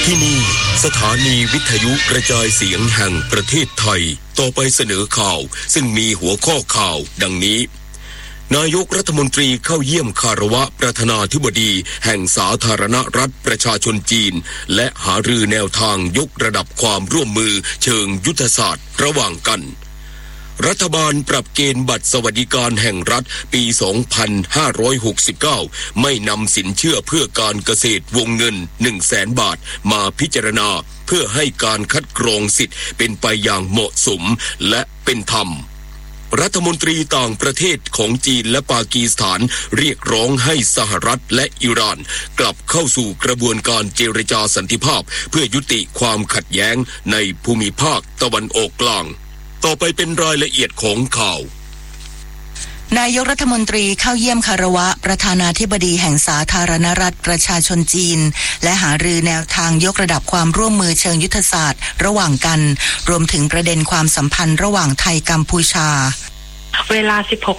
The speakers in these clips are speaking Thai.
ที่นี่สถานีวิทยุกระจายเสียงแห่งประเทศไทยต่อไปเสนอข่าวซึ่งมีหัวข้อข่าวดังนี้นายกรัฐมนตรีเข้าเยี่ยมคารวะประธานาธิบดีแห่งสาธารณรัฐประชาชนจีนและหารือแนวทางยกระดับความร่วมมือเชิงยุทธศาสตร์ระหว่างกันรัฐบาลปรับเกณฑ์บัตรสวัสดิการแห่งรัฐปี 2569 ไม่นำสินเชื่อเพื่อการเกษตรวงเงิน 100,000 บาทมาพิจารณาเพื่อให้การคัดกรองสิทธิ์เป็นไปอย่างเหมาะสมและเป็นธรรมรัฐมนตรีต่างประเทศของจีนและปากีสถานเรียกร้องให้สหรัฐและอิหร่านกลับเข้าสู่กระบวนการเจรจาสันติภาพเพื่อยุติความขัดแย้งในภูมิภาคตะวันออกกลางต่อไปเป็นรายละเอียดของข่าวนายกรัฐมนตรีเข้าเยี่ยมคารวะประธานาธิบดีแห่งสาธารณรัฐประชาชนจีนและหารือแนวทางยกระดับความร่วมมือเชิงยุทธศาสตร์ระหว่างกันรวมถึงประเด็นความสัมพันธ์ระหว่างไทยกัมพูชาเวลา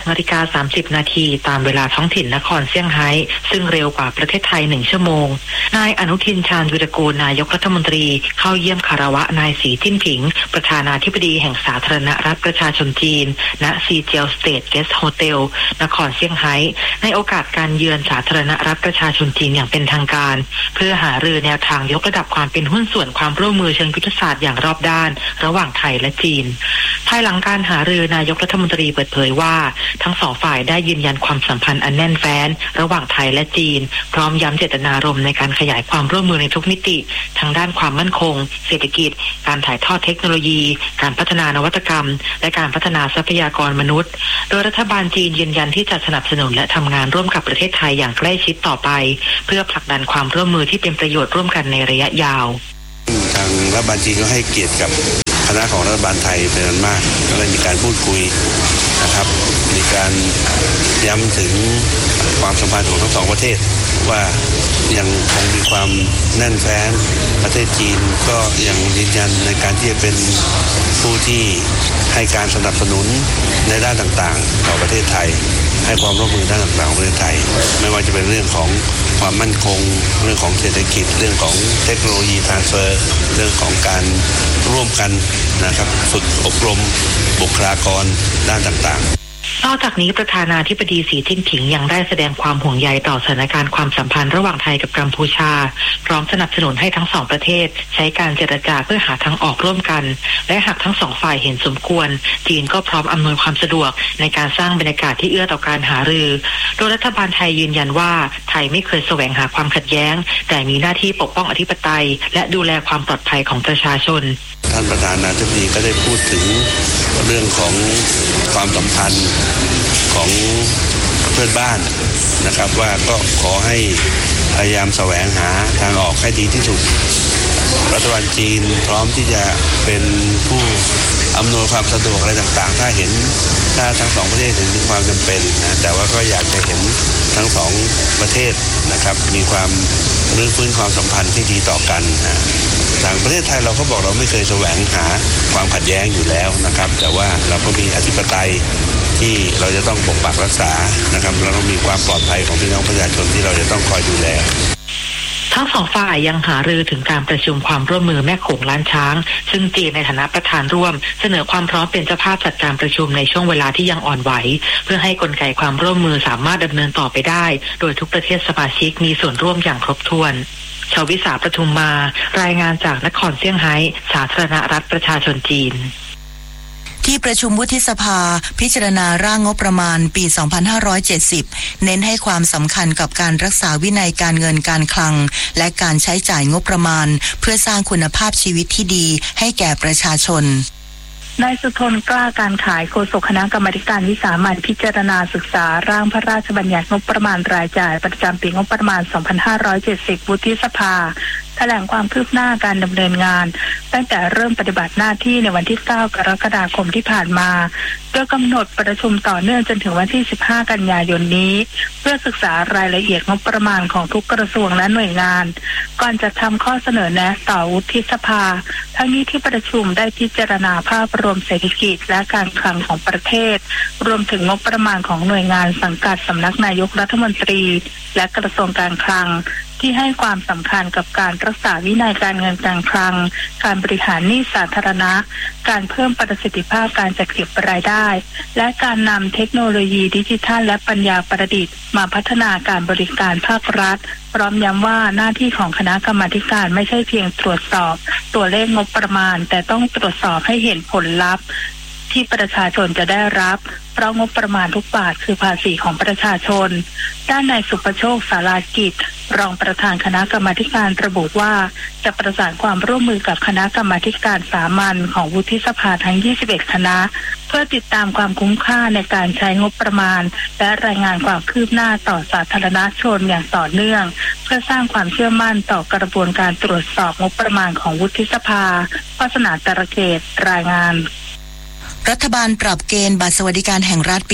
16:30 นาทีตามเวลาท้องถิ่นนครเซี่ยงไฮ้ซึ่งเร็วกว่าประเทศไทย1ชั่วโมงนายอนุทินชาญวิรากูลนายกรัฐมนตรีเข้าเยี่ยมคารวะนายสีจิ้นผิงประธานาธิบดีแห่งสาธารณรัฐประชาชนจีนณซีเจียวสเตทเกสต์โฮเทลนครเซี่ยงไฮ้ในโอกาสการเยือนสาธารณรัฐประชาชนจีนอย่างเป็นทางการเพื่อหารือแนวทางยกระดับความเป็นหุ้นส่วนความร่วมมือเชิงยุทธศาสตร์อย่างรอบด้านระหว่างไทยและจีนภายหลังการหารือนายกรัฐมนตรีเปิดเผยว่าทั้งสองฝ่ายได้ยืนยันความสัมพันธ์อันแน่นแฟ้นระหว่างไทยและจีนพร้อมย้ำเจตนารมณ์ในการขยายความร่วมมือในทุกมิติทั้งด้านความมั่นคงเศรษฐกิจการถ่ายทอดเทคโนโลยีการพัฒนานวัตกรรมและการพัฒนาทรัพยากรมนุษย์โดยรัฐบาลจีนยืนยันที่จะสนับสนุนและทำงานร่วมกับประเทศไทยอย่างใกล้ชิดต่อไปเพื่อผลักดันความร่วมมือที่เป็นประโยชน์ร่วมกันในระยะยาวทางรัฐบาลจีนก็ให้เกียรติกับคณะของรัฐบาลไทยเป็นอันมากก็เลยมีการพูดคุยนะครับมีการย้ำถึงความสัมพันธ์ของทั้งสองประเทศว่ายังคงมีความแน่นแฟ้นประเทศจีนก็ยังยืนยันในการที่จะเป็นผู้ที่ให้การสนับสนุนในด้านต่างๆต่อประเทศไทยให้ความร่วมมือด้านต่างๆของประเทศไทยไม่ว่าจะเป็นเรื่องของความมั่นคงเรื่องของเศรษฐกิจเรื่องของเทคโนโลยีทรานสเฟอร์เรื่องของการร่วมกันนะครับฝึกอบรมบุคลากรด้านต่างๆนอกจากนี้ประธานาธิบดีสีจิ้นผิงยังได้แสดงความห่วงใยต่อสถานการณ์ความสัมพันธ์ระหว่างไทยกับกัมพูชาพร้อมสนับสนุนให้ทั้งสองประเทศใช้การเจรจาเพื่อหาทางออกร่วมกันและหากทั้งสองฝ่ายเห็นสมควรจีนก็พร้อมอำนวยความสะดวกในการสร้างบรรยากาศที่เอื้อต่อการหารือโดยรัฐบาลไทยยืนยันว่าไทยไม่เคยแสวงหาความขัดแย้งแต่มีหน้าที่ปกป้องอธิปไตยและดูแลความปลอดภัยของประชาชนท่านประธานาธิบดีก็ได้พูดถึงเรื่องของความสัมพันธ์ของเพื่อนบ้านนะครับว่าก็ขอให้พยายามแสวงหาทางออกให้ดีที่สุดรัฐบาลจีนพร้อมที่จะเป็นผู้อำนวยความสะดวกอะไรต่างๆถ้าทั้งสองประเทศเห็นถึงความจำเป็นนะแต่ว่าก็อยากจะเห็นทั้งสองประเทศนะครับมีความรื้อฟื้นความสัมพันธ์ที่ดีต่อกันนะทางประเทศไทยเราก็บอกเราไม่เคยแสวงหาความขัดแย้งอยู่แล้วนะครับแต่ว่าเราก็มีอธิปไตยที่เราจะต้องปกปักรักษานะครับเราต้องมีความปลอดภัยของพี่น้องประชาชนที่เราจะต้องคอยดูแลทั้งสองฝ่ายยังหารือถึงการประชุมความร่วมมือแม่โขงล้านช้างซึ่งจีนในฐานะประธานร่วมเสนอความพร้อมเป็นเจ้าภาพจัดการประชุมในช่วงเวลาที่ยังอ่อนไหวเพื่อให้กลไกความร่วมมือสามารถดำเนินต่อไปได้โดยทุกประเทศสมาชิกมีส่วนร่วมอย่างครบถ้วนชวิสาปทุมมารายงานจากนครเซี่ยงไฮ้สาธารณรัฐประชาชนจีนที่ประชุมวุฒิสภาพิจารณาร่างงบประมาณปี 2570 เน้นให้ความสำคัญกับการรักษาวินัยการเงินการคลังและการใช้จ่ายงบประมาณเพื่อสร้างคุณภาพชีวิตที่ดีให้แก่ประชาชนนายสุทนกล้าการขายโฆษกคณะกรรมาการวิสามัญพิจารณาศึกษาร่างพระราชบัญญัติงบประมาณรายจ่ายประจำปีงบประมาณ 2570 วุฒิสภาแถลงความคืบหน้าการดำเนินงานตั้งแต่เริ่มปฏิบัติหน้าที่ในวันที่ 9 กรกฎาคมที่ผ่านมาโดยกำหนดประชุมต่อเนื่องจนถึงวันที่ 15 กันยายนนี้เพื่อศึกษารายละเอียดงบประมาณของทุกกระทรวงและหน่วยงานก่อนจะทำข้อเสนอแนะต่อวุฒิสภาทั้งนี้ที่ประชุมได้พิจารณาภาพรวมเศรษฐกิจและการคลังของประเทศรวมถึงงบประมาณของหน่วยงานสังกัดสำนักนายกรัฐมนตรีและกระทรวงการคลังที่ให้ความสำคัญกับการรักษาวินัยการเงินการคลังการบริหารหนี้สาธารณะการเพิ่มประสิทธิภาพการจัดเก็บรายได้และการนำเทคโนโลยีดิจิทัลและปัญญาประดิษฐ์มาพัฒนาการบริการภาครัฐพร้อมย้ำว่าหน้าที่ของคณะกรรมาธิการไม่ใช่เพียงตรวจสอบตัวเลขงบประมาณแต่ต้องตรวจสอบให้เห็นผลลัพธ์ที่ประชาชนจะได้รับเพราะงบประมาณทุกบาทคือภาษีของประชาชนด้านนายสุประโชคสารากิจรองประธานคณะกรรมาธิการระบุว่าจะประสานความร่วมมือกับคณะกรรมาธิการสามัญของวุฒิสภาทั้ง21คณะเพื่อติดตามความคุ้มค่าในการใช้งบประมาณและรายงานความคืบหน้าต่อสาธารณชนอย่างต่อเนื่องเพื่อสร้างความเชื่อมั่นต่อกระบวนการตรวจสอบงบประมาณของวุฒิสภาวาสนาตระเกตรายงานรัฐบาลปรับเกณฑ์บัตรสวัสดิการแห่งรัฐปี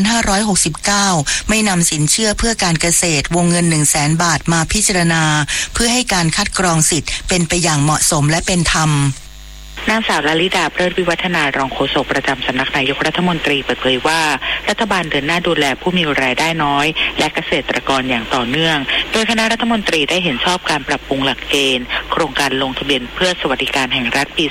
2569 ไม่นำสินเชื่อเพื่อการเกษตรวงเงิน 100,000 บาทมาพิจารณาเพื่อให้การคัดกรองสิทธิ์เป็นไปอย่างเหมาะสมและเป็นธรรมนางสาวลลิดาเพลิดวิวัฒนารองโฆษกประจำสำนักนายกรัฐมนตรีเปิดเผยว่ารัฐบาลเดินหน้าดูแลผู้มีรายได้น้อยและเกษตรกรอย่างต่อเนื่องโดยคณะรัฐมนตรีได้เห็นชอบการปรับปรุงหลักเกณฑ์โครงการลงทะเบียนเพื่อสวัสดิการแห่งรัฐปี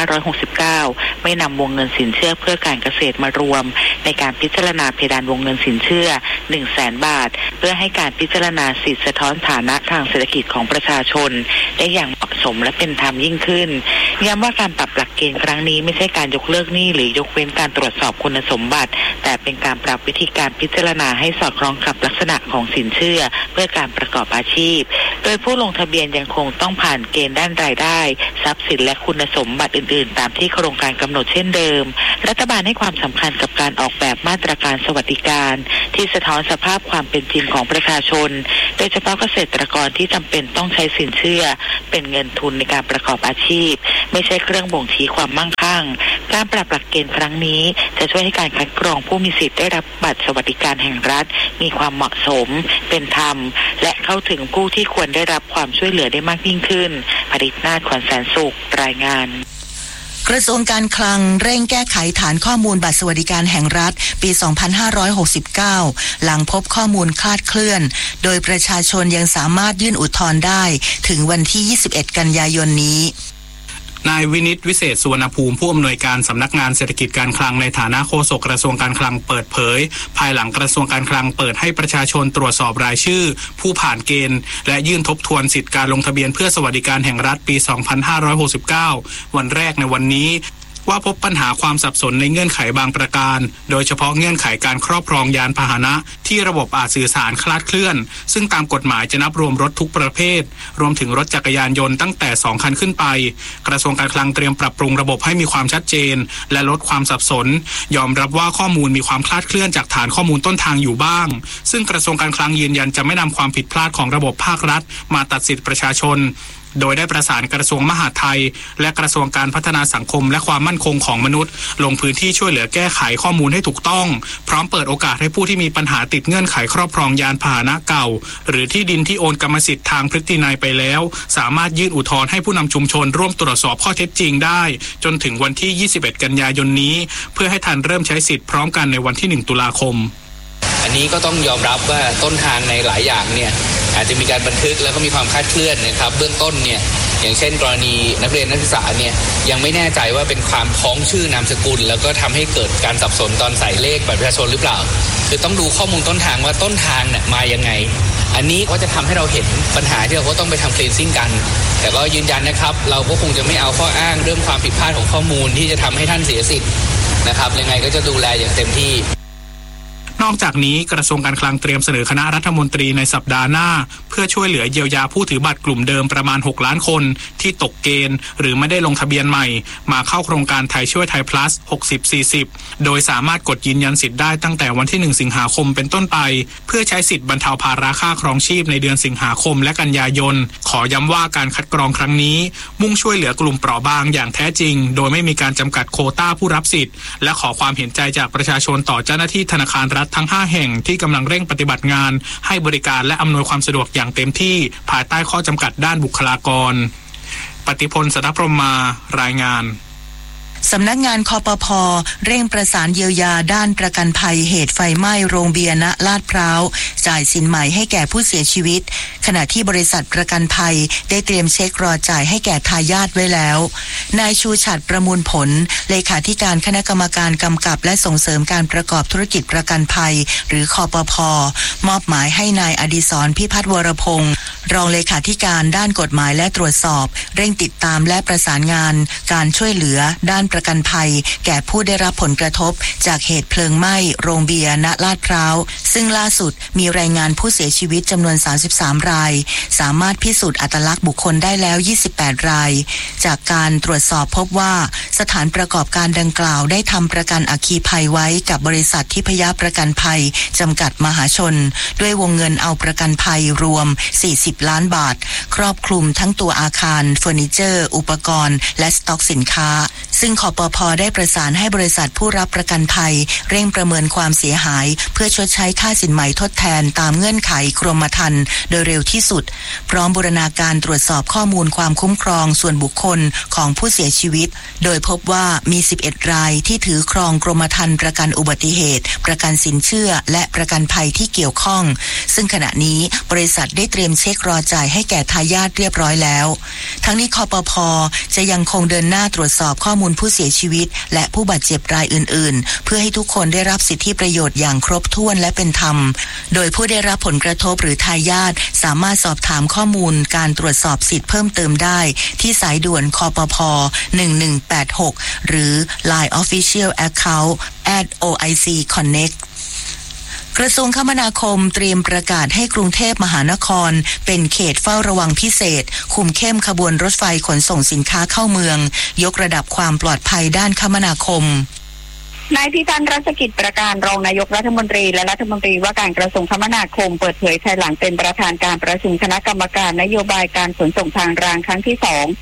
2569 ไม่นำวงเงินสินเชื่อเพื่อการเกษตรมารวมในการพิจารณาเพดานวงเงินสินเชื่อ 100,000 บาทเพื่อให้การพิจารณาสิทธิสะท้อนฐานะทางเศรษฐกิจของประชาชนได้อย่างเหมาะสมและเป็นธรรมยิ่งขึ้นย้ำว่าการปรับหลักเกณฑ์ครั้งนี้ไม่ใช่การยกเลิกหนี้หรือยกเว้นการตรวจสอบคุณสมบัติแต่เป็นการปรับวิธีการพิจารณาให้สอดคล้องกับลักษณะของสินเชื่อเพื่อการประกอบอาชีพโดยผู้ลงทะเบียนยังคงต้องผ่านเกณฑ์ด้านรายได้ทรัพย์สินและคุณสมบัติอื่นๆตามที่โครงการกำหนดเช่นเดิมรัฐบาลให้ความสำคัญกับการออกแบบมาตรการสวัสดิการที่สะท้อนสภาพความเป็นจริงของประชาชนโดยเฉพาะเกษตรกรที่จำเป็นต้องใช้สินเชื่อเป็นเงินทุนในการประกอบอาชีพไม่ใช่เครื่องบ่งชี้ความมั่งคั่งการปรับหลักเกณฑ์ครั้งนี้จะช่วยให้การคัดกรองผู้มีสิทธิ์ได้รับบัตรสวัสดิการแห่งรัฐมีความเหมาะสมเป็นธรรมและเข้าถึงผู้ที่ควรได้รับความช่วยเหลือได้มากยิ่งขึ้นผลิตนาถ ขวัญแสนสุขรายงานกระทรวงการคลังเร่งแก้ไขฐานข้อมูลบัตรสวัสดิการแห่งรัฐปี 2569 หลังพบข้อมูลคลาดเคลื่อนโดยประชาชนยังสามารถยื่นอุทธรณ์ได้ถึงวันที่ 21 กันยายนนี้นายวินิตวิเศษสุวรรณภูมิผู้อำนวยการสำนักงานเศรษฐกิจการคลังในฐานะโฆษกกระทรวงการคลังเปิดเผยภายหลังกระทรวงการคลังเปิดให้ประชาชนตรวจสอบรายชื่อผู้ผ่านเกณฑ์และยื่นทบทวนสิทธิการลงทะเบียนเพื่อสวัสดิการแห่งรัฐปี 2569 วันแรกในวันนี้ว่าพบปัญหาความสับสนในเงื่อนไขบางประการโดยเฉพาะเงื่อนไขการครอบครองยานพาหนะที่ระบบอาจสื่อสารคลาดเคลื่อนซึ่งตามกฎหมายจะนับรวมรถทุกประเภทรวมถึงรถจักรยานยนต์ตั้งแต่2คันขึ้นไปกระทรวงการคลังเตรียมปรับปรุงระบบให้มีความชัดเจนและลดความสับสนยอมรับว่าข้อมูลมีความคลาดเคลื่อนจากฐานข้อมูลต้นทางอยู่บ้างซึ่งกระทรวงการคลังยืนยันจะไม่นำความผิดพลาดของระบบภาครัฐมาตัดสิทธิประชาชนโดยได้ประสานกระทรวงมหาดไทยและกระทรวงการพัฒนาสังคมและความมั่นคงของมนุษย์ลงพื้นที่ช่วยเหลือแก้ไขข้อมูลให้ถูกต้องพร้อมเปิดโอกาสให้ผู้ที่มีปัญหาติดเงื่อนไขครอบครองยานพาหนะเก่าหรือที่ดินที่โอนกรรมสิทธิ์ทางพฤตินัยไปแล้วสามารถยื่นอุทธรณ์ให้ผู้นำชุมชนร่วมตรวจสอบข้อเท็จจริงได้จนถึงวันที่ 21 กันยายนนี้เพื่อให้ทันเริ่มใช้สิทธิ์พร้อมกันในวันที่ 1 ตุลาคมอันนี้ก็ต้องยอมรับว่าต้นทางในหลายอย่างเนี่ยอาจจะมีการบันทึกแล้วก็มีความคลาดเคลื่อนนะครับเบื้องต้นเนี่ยอย่างเช่นกรณีนักเรียนนักศึกษาเนี่ยยังไม่แน่ใจว่าเป็นความพ้องชื่อนามสกุลแล้วก็ทำให้เกิดการสับสนตอนใส่เลขบัตรประชาชนหรือเปล่าคือต้องดูข้อมูลต้นทางว่าต้นทางเนี่ยมายังไงอันนี้ก็จะทำให้เราเห็นปัญหาที่เราก็ต้องไปทำ cleansing กันแต่ก็ยืนยันนะครับเราก็คงจะไม่เอาข้ออ้างเรื่องความผิดพลาดของข้อมูลที่จะทำให้ท่านเสียสิทธิ์นะครับยังไงก็จะดูแลอย่างเต็มที่นอกจากนี้กระทรวงการคลังเตรียมเสนอคณะรัฐมนตรีในสัปดาห์หน้าเพื่อช่วยเหลือเยียวยาผู้ถือบัตรกลุ่มเดิมประมาณ6ล้านคนที่ตกเกณฑ์หรือไม่ได้ลงทะเบียนใหม่มาเข้าโครงการไทยช่วยไทย plus 60-40 โดยสามารถกดยืนยันสิทธิ์ได้ตั้งแต่วันที่1สิงหาคมเป็นต้นไปเพื่อใช้สิทธิ์บรรเทาภาระค่าครองชีพในเดือนสิงหาคมและกันยายนขอย้ำว่าการคัดกรองครั้งนี้มุ่งช่วยเหลือกลุ่มเปราะบางอย่างแท้จริงโดยไม่มีการจำกัดโควต้าผู้รับสิทธิ์และขอความเห็นใจจากประชาชนต่อเจ้าหน้าที่ธนาคารรัฐทั้ง5แห่งที่กำลังเร่งปฏิบัติงานให้บริการและอำนวยความสะดวกอย่างเต็มที่ภายใต้ข้อจำกัดด้านบุคลากรปฏิพล สัทธพรหมารายงานสำนักงานคปภ.เร่งประสานเยียวยาด้านประกันภัยเหตุไฟไหม้โรงเบียร์ณลาดพร้าวจ่ายสินใหม่ให้แก่ผู้เสียชีวิตขณะที่บริษัทประกันภัยได้เตรียมเช็ครอจ่ายให้แก่ทายาทไว้แล้วนายชูฉัตรประมูลผลเลขาธิการคณะกรรมการกำกับและส่งเสริมการประกอบธุรกิจประกันภัยหรือคปภ.มอบหมายให้นายอดิศรพิพัฒน์วรพงศ์รองเลขาธิการด้านกฎหมายและตรวจสอบเร่งติดตามและประสานงานการช่วยเหลือด้านประกันภัยแก่ผู้ได้รับผลกระทบจากเหตุเพลิงไหม้โรงเบียร์ณลาดพร้าวซึ่งล่าสุดมีรายงานผู้เสียชีวิตจำนวน33รายสามารถพิสูจน์อัตลักษณ์บุคคลได้แล้ว28รายจากการตรวจสอบพบว่าสถานประกอบการดังกล่าวได้ทำประกันอัคคีภัยไว้กับบริษัททิพยประกันภัยจำกัดมหาชนด้วยวงเงินเอาประกันภัยรวม40ล้านบาทครอบคลุมทั้งตัวอาคารเฟอร์นิเจอร์อุปกรณ์และสต็อกสินค้าซึ่งคปภ.ได้ประสานให้บริษัทผู้รับประกันภัยเร่งประเมินความเสียหายเพื่อชดใช้ค่าสินไหมทดแทนตามเงื่อนไขกรมธรรม์โดยเร็วที่สุดพร้อมบูรณาการตรวจสอบข้อมูลความคุ้มครองส่วนบุคคลของผู้เสียชีวิตโดยพบว่ามี11รายที่ถือครองกรมธรรม์ประกันอุบัติเหตุประกันสินเชื่อและประกันภัยที่เกี่ยวข้องซึ่งขณะนี้บริษัทได้เตรียมเช็ครอจ่ายให้แก่ทายาทเรียบร้อยแล้วทั้งนี้คปภ.จะยังคงเดินหน้าตรวจสอบข้อมูลผู้เสียชีวิตและผู้บาดเจ็บรายอื่นๆเพื่อให้ทุกคนได้รับสิทธิประโยชน์อย่างครบถ้วนและเป็นธรรมโดยผู้ได้รับผลกระทบหรือทายาทสามารถสอบถามข้อมูลการตรวจสอบสิทธิเพิ่มเติมได้ที่สายด่วนคปภ. 1186หรือ Line Official Account @OIC-Connectกระทรวงคมนาคมเตรียมประกาศให้กรุงเทพมหานครเป็นเขตเฝ้าระวังพิเศษคุมเข้มขบวนรถไฟขนส่งสินค้าเข้าเมืองยกระดับความปลอดภัยด้านคมนาคมนายพิพัฒน์รัชกิจประการรองนายกรัฐมนตรีและรัฐมนตรีว่าการกระทรวงคมนาคมเปิดเผยภายหลังเป็นประธานการประชุมคณะกรรมการนโยบายการขนส่งทางรางครั้งที่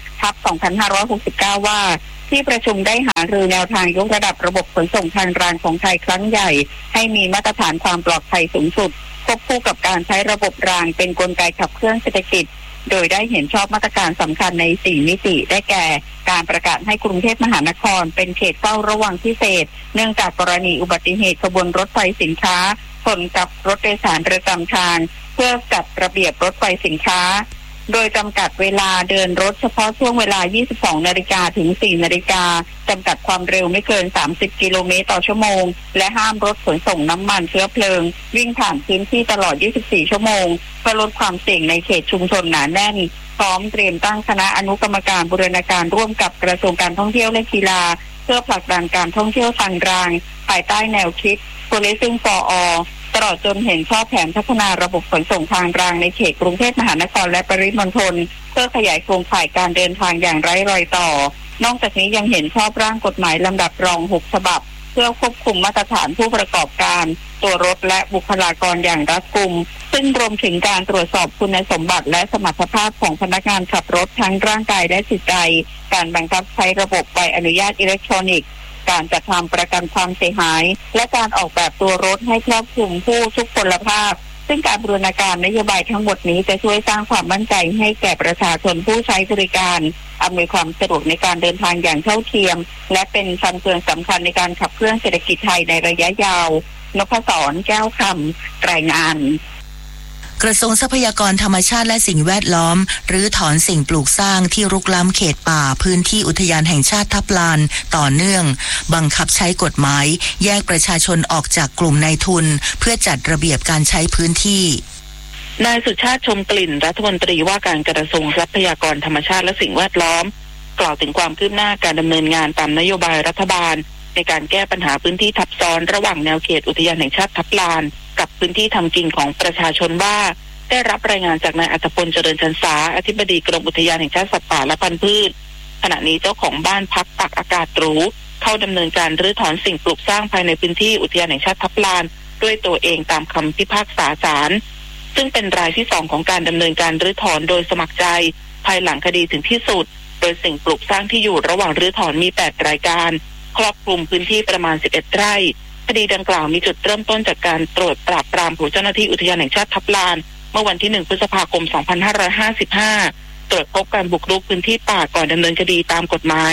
2/2569ว่าที่ประชุมได้หารือแนวทางยกระดับระบบขนส่งทางรางของไทยครั้งใหญ่ให้มีมาตรฐานความปลอดภัยสูงสุดควบคู่กับการใช้ระบบรางเป็นกลไกขับเคลื่อนเศรษฐกิจโดยได้เห็นชอบมาตรการสำคัญใน4มิติได้แก่การประกาศให้กรุงเทพมหานครเป็นเขตเฝ้าระวังพิเศษเนื่องจากกรณีอุบัติเหตุขบวนรถไฟสินค้าชนกับรถโดยสารประจำทางเพื่อจัดระเบียบรถไฟสินค้าโดยจำกัดเวลาเดินรถเฉพาะช่วงเวลา 22 นาฬิกาถึง 4 นาฬิกาจำกัดความเร็วไม่เกิน 30 กิโลเมตรต่อชั่วโมงและห้ามรถขนส่งน้ำมันเชื้อเพลิงวิ่งผ่านพื้นที่ตลอด 24 ชั่วโมงเพื่อลดความเสี่ยงในเขตชุมชนหนาแน่นพร้อมเตรียมตั้งคณะอนุกรรมการบูรณาการร่วมกับกระทรวงการท่องเที่ยวและกีฬาเพื่อผลักดันการท่องเที่ยวทางรางภายใต้แนวคิด Policing for All ตลอดจนเห็นชอบแผนพัฒนาระบบขนส่งทางรางในเขตกรุงเทพมหานครและปริมณฑลเพื่อขยายโครงข่ายการเดินทางอย่างไร้รอยต่อนอกจากนี้ยังเห็นชอบร่างกฎหมายลำดับรอง6ฉบับเพื่อควบคุมมาตรฐานผู้ประกอบการตัวรถและบุคลากรอย่างรัดกุมซึ่งรวมถึงการตรวจสอบคุณสมบัติและสมรรถภาพของพนักงานขับรถทั้งร่างกายและจิตใจการบังคับใช้ระบบใบอนุญาตอิเล็กทรอนิกส์การจัดทำประกันความเสียหายและการออกแบบตัวรถให้ครอบคลุมผู้ทุกพลภาพซึ่งการบูรณาการนโยบายทั้งหมดนี้จะช่วยสร้างความมั่นใจให้แก่ประชาชนผู้ใช้บริการอำนวยความสะดวกในการเดินทางอย่างเท่าเทียมและเป็นฟันเฟืองสำคัญในการขับเคลื่อนเศรษฐกิจไทยในระยะยาวนพศรแก้วคำรายงานกระทรวงทรัพยากรธรรมชาติและสิ่งแวดล้อมรื้อถอนสิ่งปลูกสร้างที่รุกล้ำเขตป่าพื้นที่อุทยานแห่งชาติทับลานต่อเนื่องบังคับใช้กฎหมายแยกประชาชนออกจากกลุ่มนายทุนเพื่อจัดระเบียบการใช้พื้นที่นายสุชาติชมกลิ่นรัฐมนตรีว่าการกระทรวงทรัพยากรธรรมชาติและสิ่งแวดล้อมกล่าวถึงความคืบหน้าการดำเนินงานตามนโยบายรัฐบาลในการแก้ปัญหาพื้นที่ทับซ้อนระหว่างแนวเขตอุทยานแห่งชาติทับลานกับพื้นที่ทำกินของประชาชนว่าได้รับรายงานจากนายอัตพลเจริญชันษาอธิบดีกรมอุทยานแห่งชาติสัตว์ป่าและพันธุ์พืชขณะนี้เจ้าของบ้านพักตากอากาศหรูเข้าดำเนินการรื้อถอนสิ่งปลูกสร้างภายในพื้นที่อุทยานแห่งชาติทับลานด้วยตัวเองตามคำพิพากษาศาลซึ่งเป็นรายที่2ของการดำเนินการรื้อถอนโดยสมัครใจภายหลังคดีถึงที่สุดโดยสิ่งปลูกสร้างที่อยู่ระหว่างรื้อถอนมี8รายการครอบคลุมพื้นที่ประมาณ11ไร่คดีดังกล่าวมีจุดเริ่มต้นจากการตรวจปราบปรามของเจ้าหน้าที่อุทยานแห่งชาติทับลานเมื่อวันที่1 พฤษภาคม 2555ตรวจพบการบุกรุกพื้นที่ป่าก่อนดำเนินคดีตามกฎหมาย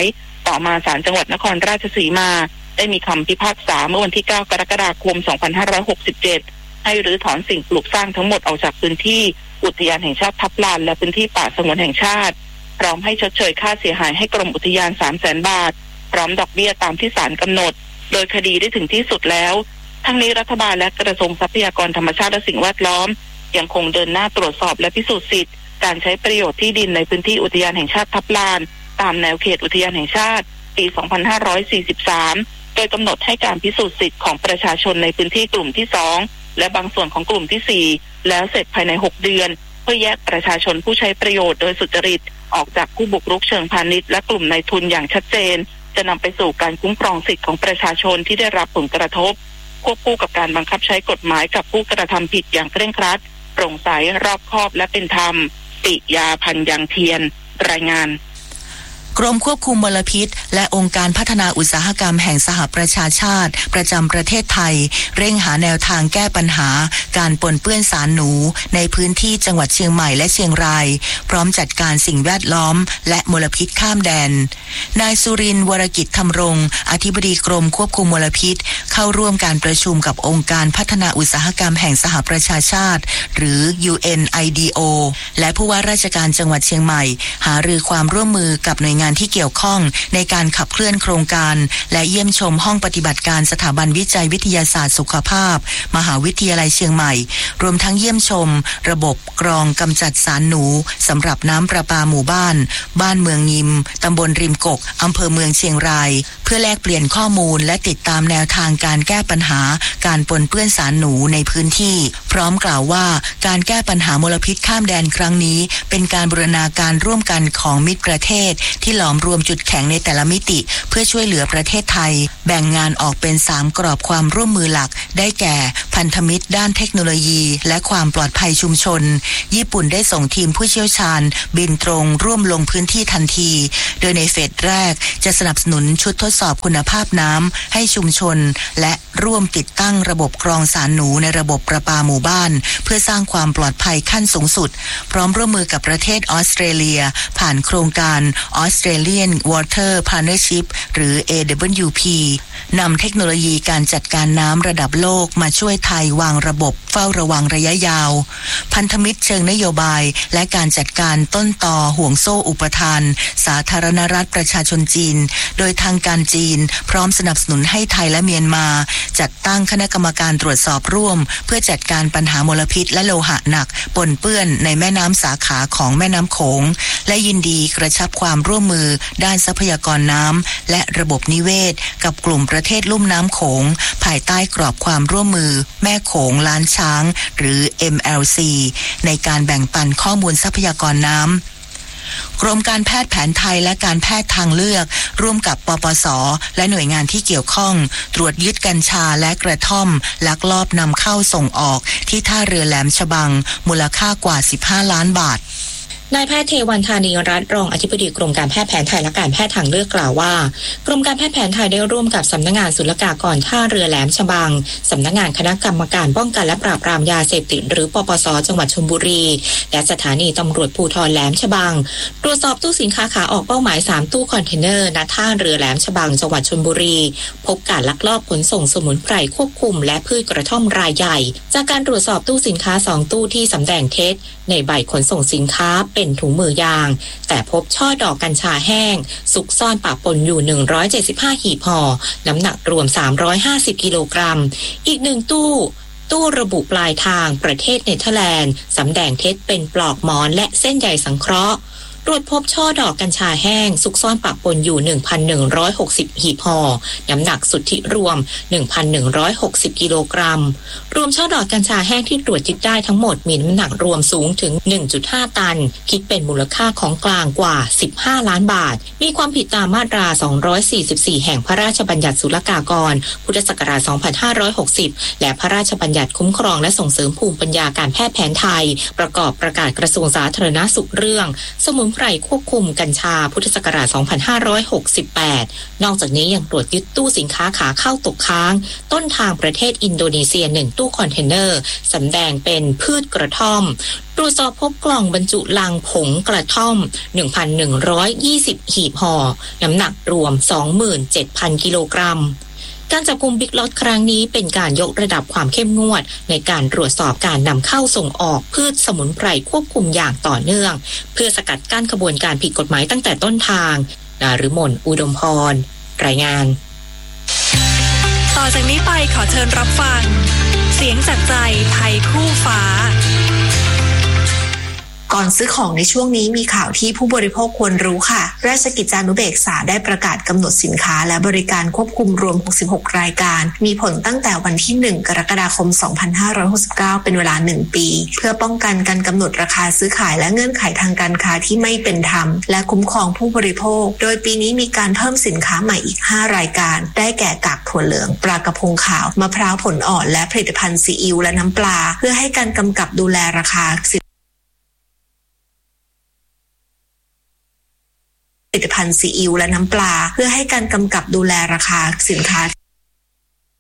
ต่อมาศาลจังหวัดนครราชสีมาได้มีคำพิพากษาเมื่อวันที่ 9 กรกฎาคม 2567 ให้รื้อถอนสิ่งปลูกสร้างทั้งหมดออกจากพื้นที่อุทยานแห่งชาติทับลานและพื้นที่ป่าสงวนแห่งชาติพร้อมให้ชดเชยค่าเสียหายให้กรมอุทยาน 300,000 บาทพร้อมดอกเบี้ยตามที่ศาลกำหนดโดยคดีได้ถึงที่สุดแล้วทั้งนี้รัฐบาลและกระทรวงทรัพยากรธรรมชาติและสิ่งแวดล้อมยังคงเดินหน้าตรวจสอบและพิสูจน์สิทธิ์การใช้ประโยชน์ที่ดินในพื้นที่อุทยานแห่งชาติทับลานตามแนวเขตอุทยานแห่งชาติปี 2543 โดยกำหนดให้การพิสูจน์สิทธิ์ของประชาชนในพื้นที่กลุ่มที่ 2และบางส่วนของกลุ่มที่ 4แล้วเสร็จภายใน 6 เดือนเพื่อแยกประชาชนผู้ใช้ประโยชน์โดยสุจริตออกจากผู้บุกรุกเชิงพาณิชย์และกลุ่มนายทุนอย่างชัดเจนจะนำไปสู่การคุ้มครองสิทธิของประชาชนที่ได้รับผลกระทบควบคู่กับการบังคับใช้กฎหมายกับผู้กระทำผิดอย่างเคร่งครัดโปร่งใสรอบคอบและเป็นธรรมปิยาพันยังเทียนรายงานกรมควบคุมมลพิษและองค์การพัฒนาอุตสาหกรรมแห่งสหประชาชาติประจำประเทศไทยเร่งหาแนวทางแก้ปัญหาการปนเปื้อนสารหนูในพื้นที่จังหวัดเชียงใหม่และเชียงรายพร้อมจัดการสิ่งแวดล้อมและมลพิษข้ามแดนนายสุรินทร์วรกิจธรรมรงค์อธิบดีกรมควบคุมมลพิษเข้าร่วมการประชุมกับองค์การพัฒนาอุตสาหกรรมแห่งสหประชาชาติหรือ UNIDO และผู้ว่าราชการจังหวัดเชียงใหม่หารือความร่วมมือกับหน่วยงานที่เกี่ยวข้องในการขับเคลื่อนโครงการและเยี่ยมชมห้องปฏิบัติการสถาบันวิจัยวิทยาศาสตร์สุขภาพมหาวิทยาลัยเชียงใหม่รวมทั้งเยี่ยมชมระบบกรองกำจัดสารหนูสำหรับน้ำประปาหมู่บ้านเมืองยิมตำบลริมกกอำเภอเมืองเชียงรายเพื่อแลกเปลี่ยนข้อมูลและติดตามแนวทางการแก้ปัญหาการปนเปื้อนสารหนูในพื้นที่พร้อมกล่าวว่าการแก้ปัญหามลพิษข้ามแดนครั้งนี้เป็นการบูรณาการร่วมกันของมิตรประเทศที่หลอมรวมจุดแข็งในแต่ละมิติเพื่อช่วยเหลือประเทศไทยแบ่งงานออกเป็น3กรอบความร่วมมือหลักได้แก่พันธมิตรด้านเทคโนโลยีและความปลอดภัยชุมชนญี่ปุ่นได้ส่งทีมผู้เชี่ยวชาญบินตรงร่วมลงพื้นที่ทันทีโดยในเฟสแรกจะสนับสนุนชุดทดสอบคุณภาพน้ำให้ชุมชนและร่วมติดตั้งระบบกรองสารหนูในระบบประปาหมู่บ้านเพื่อสร้างความปลอดภัยขั้นสูงสุดพร้อมร่วมมือกับประเทศออสเตรเลียผ่านโครงการ Australian Water Partnership หรือ AWP นำเทคโนโลยีการจัดการน้ำระดับโลกมาช่วยไทยวางระบบเฝ้าระวังระยะยาวพันธมิตรเชิงนโยบายและการจัดการต้นตอห่วงโซ่อุปทานสาธารณรัฐประชาชนจีนโดยทางการจีนพร้อมสนับสนุนให้ไทยและเมียนมาจัดตั้งคณะกรรมการตรวจสอบร่วมเพื่อจัดการปัญหามลพิษและโลหะหนักปนเปื้อนในแม่น้ำสาขาของแม่น้ำโขงและยินดีกระชับความร่วมมือด้านทรัพยากรน้ำและระบบนิเวศกับกลุ่มประเทศลุ่มน้ำโขงภายใต้กรอบความร่วมมือแม่โขงล้านช้างหรือ MLC ในการแบ่งปันข้อมูลทรัพยากรน้ำกรมการแพทย์แผนไทยและการแพทย์ทางเลือกร่วมกับปปส.และหน่วยงานที่เกี่ยวข้องตรวจยึดกัญชาและกระท่อมลักลอบนำเข้าส่งออกที่ท่าเรือแหลมฉบังมูลค่ากว่า15 ล้านบาทนายแพทย์เทวันธานีรัตน์รองอธิบดีกรมการแพทย์แผนไทยและการแพทย์ทางเลือกกล่าวว่ากรมการแพทย์แผนไทยได้ร่วมกับสำนักงานศุลกากรท่าเรือแหลมฉบังสำนักงานคณะกรรมการป้องกันและปราบปรามยาเสพติดหรือปปส.จังหวัดชลบุรีและสถานีตำรวจภูธรแหลมฉบังตรวจสอบตู้สินค้าขาออกเป้าหมาย3ตู้คอนเทนเนอร์ณท่าเรือแหลมฉบังจังหวัดชลบุรีพบการลักลอบขนส่งสมุนไพรควบคุมและพืชกระท่อมรายใหญ่จากการตรวจสอบตู้สินค้า2ตู้ที่สำแดงเท็จในใบขนส่งสินค้าเป็นถุงมือยางแต่พบช่อดอกกัญชาแห้งซุกซ่อนปะปนอยู่175หีบห่อน้ำหนักรวม350กิโลกรัมอีก1ตู้ระบุปลายทางประเทศเนเธอร์แลนด์สำแดงเท็จเป็นปลอกหมอนและเส้นใยสังเคราะห์ตรวจพบช่อดอกกัญชาแห้งซุกซ่อนปะปนอยู่ 1,160 หีบห่อน้ำหนักสุทธิรวม 1,160 กิโลกรัมรวมช่อดอกกัญชาแห้งที่ตรวจยึดได้ทั้งหมดมีน้ำหนักรวมสูงถึง 1.5 ตันคิดเป็นมูลค่าของกลางกว่า15 ล้านบาทมีความผิดตามมาตรา244แห่งพระราชบัญญัติศุลกากรพุทธศักราช2560และพระราชบัญญัติคุ้มครองและส่งเสริมภูมิปัญญาการแพทย์แผนไทยประกอบประกาศกระทรวงสาธารณสุขเรื่องสมุนไไพรควบคุมกัญชาพุทธศักราช 2568 นอกจากนี้ยังตรวจยึดตู้สินค้าขาเข้าตกค้างต้นทางประเทศอินโดนีเซีย1ตู้คอนเทนเนอร์สำแดงเป็นพืชกระท่อมตรวจสอบพบกล่องบรรจุลังผงกระท่อม 1,120 หีบห่อน้ำหนักรวม 27,000 กิโลกรัมการจับกุมบิ๊กล็อตครั้งนี้เป็นการยกระดับความเข้มงวดในการตรวจสอบการนำเข้าส่งออกพืชสมุนไพรควบคุมอย่างต่อเนื่องเพื่อสกัดกั้นขบวนการผิดกฎหมายตั้งแต่ต้นทางนฤมลอุดมพรรายงานต่อจากนี้ไปขอเชิญรับฟังเสียงจากใจไทยคู่ฟ้าก่อนซื้อของในช่วงนี้มีข่าวที่ผู้บริโภคควรรู้ค่ะราชกิจจานุเบกษาได้ประกาศกำหนดสินค้าและบริการควบคุมรวม66รายการมีผลตั้งแต่วันที่1กรกฎาคม2569เป็นเวลา1ปีเพื่อป้องกันการกำหนดราคาซื้อขายและเงื่อนไขทางการค้าที่ไม่เป็นธรรมและคุ้มครองผู้บริโภคโดยปีนี้มีการเพิ่มสินค้าใหม่อีก5รายการได้แก่กากถั่วเหลืองปลากระพงขาวมะพร้าวผลอ่อนและผลิตภัณฑ์ซีอิ๊วและน้ำปลาเพื่อให้การกำกับดูแลราคาผลิตภัณฑ์ซีอิ๊วและน้ำปลาเพื่อให้การกำกับดูแลราคาสินค้า